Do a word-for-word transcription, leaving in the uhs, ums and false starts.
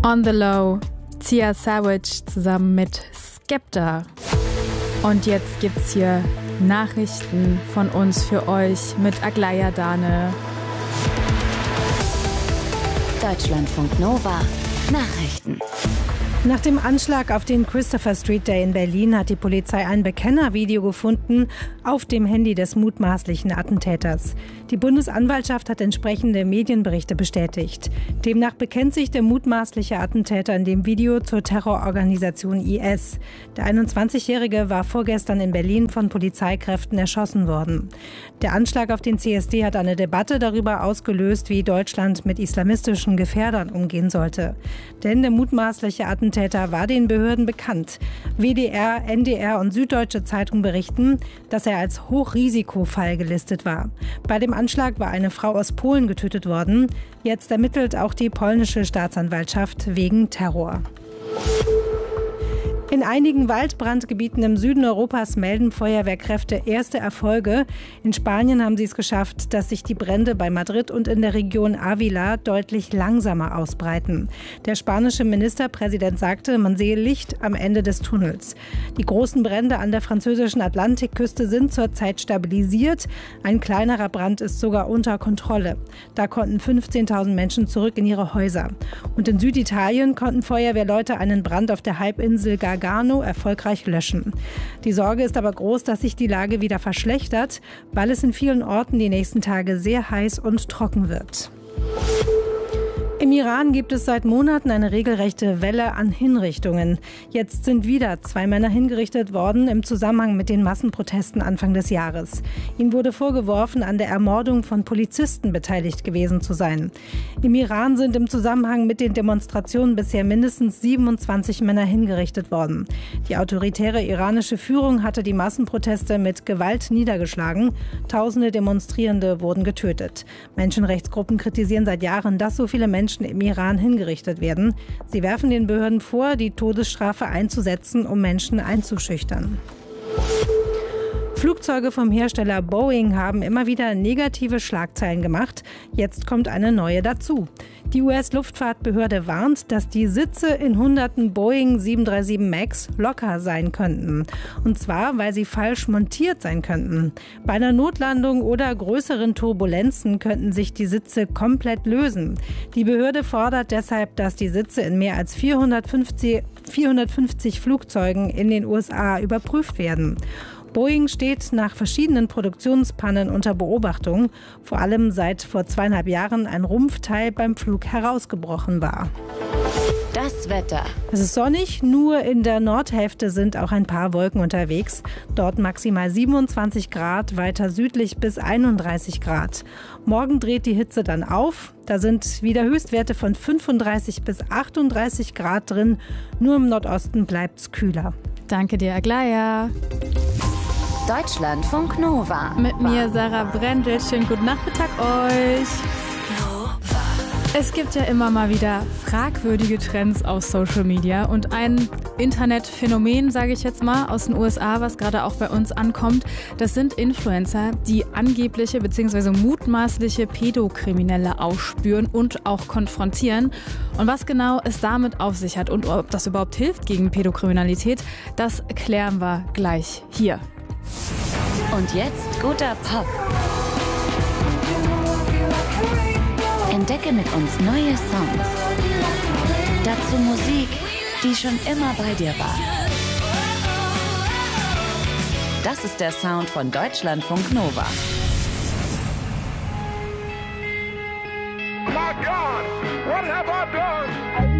On the Low, Tia Savage zusammen mit Skepta. Und jetzt gibt's hier Nachrichten von uns für euch mit Aglaya Dane. Deutschlandfunk Nova Nachrichten. Nach dem Anschlag auf den Christopher Street Day in Berlin hat die Polizei ein Bekennervideo gefunden auf dem Handy des mutmaßlichen Attentäters. Die Bundesanwaltschaft hat entsprechende Medienberichte bestätigt. Demnach bekennt sich der mutmaßliche Attentäter in dem Video zur Terrororganisation I S. Der einundzwanzigjährige war vorgestern in Berlin von Polizeikräften erschossen worden. Der Anschlag auf den C S D hat eine Debatte darüber ausgelöst, wie Deutschland mit islamistischen Gefährdern umgehen sollte. Denn der mutmaßliche Attentäter Täter war den Behörden bekannt. W D R, N D R und Süddeutsche Zeitung berichten, dass er als Hochrisikofall gelistet war. Bei dem Anschlag war eine Frau aus Polen getötet worden. Jetzt ermittelt auch die polnische Staatsanwaltschaft wegen Terror. In einigen Waldbrandgebieten im Süden Europas melden Feuerwehrkräfte erste Erfolge. In Spanien haben sie es geschafft, dass sich die Brände bei Madrid und in der Region Ávila deutlich langsamer ausbreiten. Der spanische Ministerpräsident sagte, man sehe Licht am Ende des Tunnels. Die großen Brände an der französischen Atlantikküste sind zurzeit stabilisiert. Ein kleinerer Brand ist sogar unter Kontrolle. Da konnten fünfzehntausend Menschen zurück in ihre Häuser. Und in Süditalien konnten Feuerwehrleute einen Brand auf der Halbinsel Gargano erfolgreich löschen. Die Sorge ist aber groß, dass sich die Lage wieder verschlechtert, weil es in vielen Orten die nächsten Tage sehr heiß und trocken wird. Im Iran gibt es seit Monaten eine regelrechte Welle an Hinrichtungen. Jetzt sind wieder zwei Männer hingerichtet worden im Zusammenhang mit den Massenprotesten Anfang des Jahres. Ihnen wurde vorgeworfen, an der Ermordung von Polizisten beteiligt gewesen zu sein. Im Iran sind im Zusammenhang mit den Demonstrationen bisher mindestens siebenundzwanzig Männer hingerichtet worden. Die autoritäre iranische Führung hatte die Massenproteste mit Gewalt niedergeschlagen. Tausende Demonstrierende wurden getötet. Menschenrechtsgruppen kritisieren seit Jahren, dass so viele Menschen im Iran hingerichtet werden. Sie werfen den Behörden vor, die Todesstrafe einzusetzen, um Menschen einzuschüchtern. Flugzeuge vom Hersteller Boeing haben immer wieder negative Schlagzeilen gemacht. Jetzt kommt eine neue dazu. Die U S-Luftfahrtbehörde warnt, dass die Sitze in hunderten Boeing sieben drei sieben Max locker sein könnten. Und zwar, weil sie falsch montiert sein könnten. Bei einer Notlandung oder größeren Turbulenzen könnten sich die Sitze komplett lösen. Die Behörde fordert deshalb, dass die Sitze in mehr als vierhundertfünfzig, vierhundertfünfzig Flugzeugen in den U S A überprüft werden. Boeing steht nach verschiedenen Produktionspannen unter Beobachtung, vor allem seit vor zweieinhalb Jahren ein Rumpfteil beim Flug herausgebrochen war. Das Wetter. Es ist sonnig, nur in der Nordhälfte sind auch ein paar Wolken unterwegs. Dort maximal siebenundzwanzig Grad, weiter südlich bis einunddreißig Grad. Morgen dreht die Hitze dann auf. Da sind wieder Höchstwerte von fünfunddreißig bis achtunddreißig Grad drin. Nur im Nordosten bleibt es kühler. Danke dir, Aglaya. Deutschlandfunk Nova. Mit mir, Sarah Brendel. Schönen guten Nachmittag euch. Es gibt ja immer mal wieder fragwürdige Trends auf Social Media und ein Internetphänomen, sage ich jetzt mal, aus den U S A, was gerade auch bei uns ankommt, das sind Influencer, die angebliche bzw. mutmaßliche Pädokriminelle aufspüren und auch konfrontieren. Und was genau es damit auf sich hat und ob das überhaupt hilft gegen Pädokriminalität, das klären wir gleich hier. Und jetzt guter Pop. Entdecke mit uns neue Songs. Dazu Musik, die schon immer bei dir war. Das ist der Sound von Deutschlandfunk Nova. My God, what have I done?